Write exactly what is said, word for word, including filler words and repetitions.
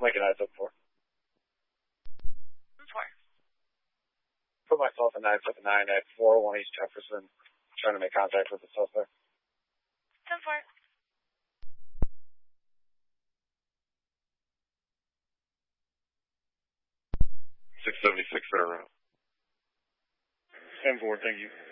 Lincoln nine seven four. Four. Put myself in nine seven nine at four oh one East Jefferson, trying to make contact with the suspect. ten four. six seventy-six, center route. ten four, thank you.